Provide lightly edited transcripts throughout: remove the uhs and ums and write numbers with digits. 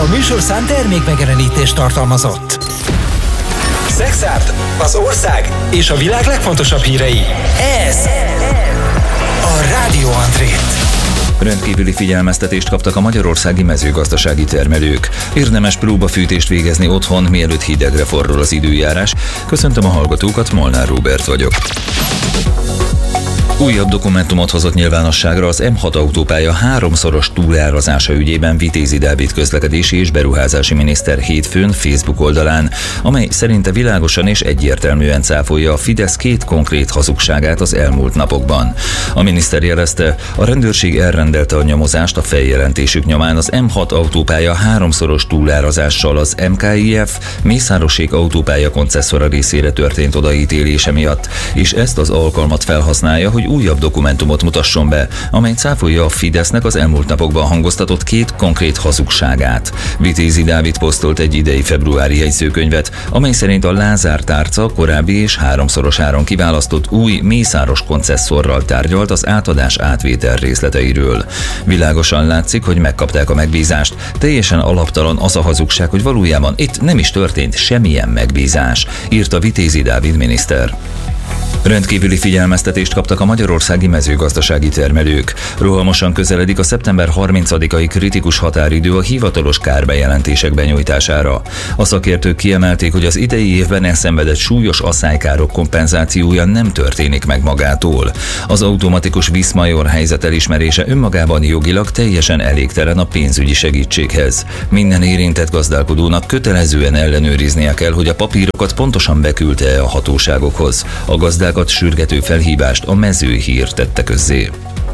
A műsorszám termék megjelenítést tartalmazott. Szexárd, az ország és a világ legfontosabb hírei. Ez a Rádió Andrét. Rendkívüli figyelmeztetést kaptak a magyarországi mezőgazdasági termelők. Érdemes próbafűtést végezni otthon, mielőtt hidegre forrul az időjárás. Köszöntöm a hallgatókat, Molnár Róbert vagyok. Újabb dokumentumot hozott nyilvánosságra az M6 autópálya 3-szoros túlárazása ügyében Vitézi Dávid közlekedési és beruházási miniszter hétfőn Facebook oldalán, amely szerinte világosan és egyértelműen cáfolja a Fidesz két konkrét hazugságát az elmúlt napokban. A miniszter jelezte, a rendőrség elrendelte a nyomozást a feljelentésük nyomán az M6 autópálya 3-szoros túlárazással az MKIF Mészárosség autópálya koncesszora részére történt odaítélése miatt, és ezt az alkalmat felhasználja, hogy újabb dokumentumot mutasson be, amely cáfolja a Fidesznek az elmúlt napokban hangoztatott két konkrét hazugságát. Vitézi Dávid posztolt egy idei februári jegyzőkönyvet, amely szerint a Lázár tárca korábbi és 3-szoros áron kiválasztott új mészáros koncesszorral tárgyalt az átadás átvétel részleteiről. Világosan látszik, hogy megkapták a megbízást. Teljesen alaptalan az a hazugság, hogy valójában itt nem is történt semmilyen megbízás, írta Vitézi Dávid miniszter. Rendkívüli figyelmeztetést kaptak a magyarországi mezőgazdasági termelők. Rohamosan közeledik a szeptember 30-ai kritikus határidő a hivatalos kárbejelentések benyújtására. A szakértők kiemelték, hogy az idei évben elszenvedett súlyos asszálykárok kompenzációja nem történik meg magától. Az automatikus Viszmajor helyzet elismerése önmagában jogilag teljesen elégtelen a pénzügyi segítséghez. Minden érintett gazdálkodónak kötelezően ellenőriznie kell, hogy a papírokat pontosan beküldte a hatóságokhoz. A gazdákat sürgető felhívást a Mezőhír tette közzé.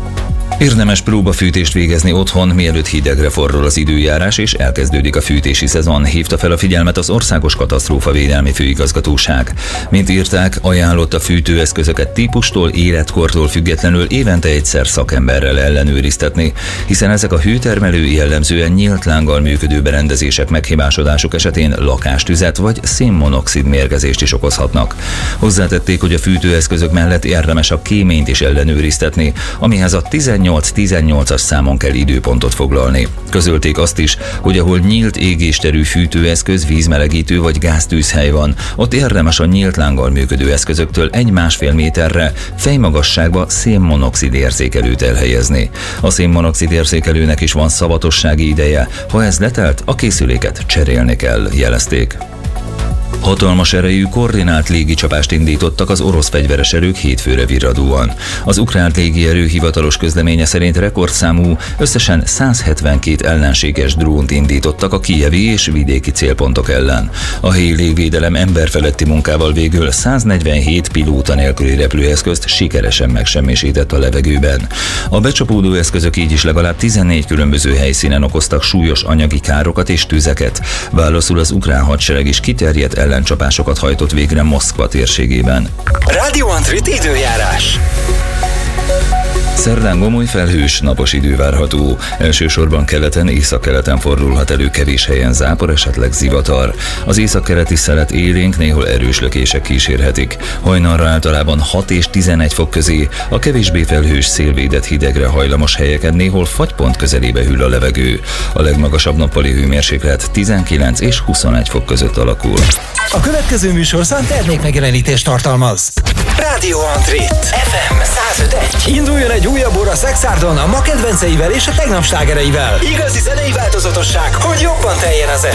Érdemes próbafűtést végezni otthon, mielőtt hidegre forrul az időjárás és elkezdődik a fűtési szezon, hívta fel a figyelmet az Országos Katasztrófavédelmi Főigazgatóság. Mint írták, ajánlott a fűtőeszközöket típustól, életkortól függetlenül évente egyszer szakemberrel ellenőriztetni, hiszen ezek a hőtermelő jellemzően nyílt lánggal működő berendezések meghibásodásuk esetén lakástüzet vagy szénmonoxid mérgezést is okozhatnak. Hozzátették, hogy a fűtőeszközök mellett érdemes a kéményt is ellenőriztetni, amihez a 18-18-as számon kell időpontot foglalni. Közölték azt is, hogy ahol nyílt égésterű fűtőeszköz, vízmelegítő vagy gáztűzhely van, ott érdemes a nyílt lánggal működő eszközöktől 1-1,5 méterre fejmagasságba szénmonoxid érzékelőt elhelyezni. A szénmonoxid érzékelőnek is van szavatossági ideje, ha ez letelt, a készüléket cserélni kell, jelezték. Hatalmas erejű koordinált légicsapást indítottak az orosz fegyveres erők hétfőre virradóan. Az ukrán légierő hivatalos közleménye szerint rekordszámú, összesen 172 ellenséges drónt indítottak a kijevi és vidéki célpontok ellen. A helyi légvédelem emberfeletti munkával végül 147 pilóta nélküli repülőeszközt sikeresen megsemmisített a levegőben. A becsapódó eszközök így is legalább 14 különböző helyszínen okoztak súlyos anyagi károkat és tüzeket. Válaszul az ukrán hadsereg is kiterjedt ellencsapásokat hajtott végre Moszkva térségében. Rádió Andrét időjárás. Szerdán gomoly felhős, napos idő várható. Elsősorban keleten, északkeleten fordulhat elő kevés helyen zápor, esetleg zivatar. Az északkeleti szelet élénk, néhol erős lökések kísérhetik. Hajnalra általában 6 és 11 fok közé, a kevésbé felhős szélvédett hidegre hajlamos helyeken néhol fagypont közelébe hűl a levegő. A legmagasabb nappali hőmérséklet 19 és 21 fok között alakul. A következő műsorszám termék megjelenítést tartalmaz. Rádió Andrét FM 105.1. Induljon egy újabb óra Szexárdon a ma kedvenceivel és a tegnap slágereivel. Igazi zenei változatosság, hogy jobban teljen az este.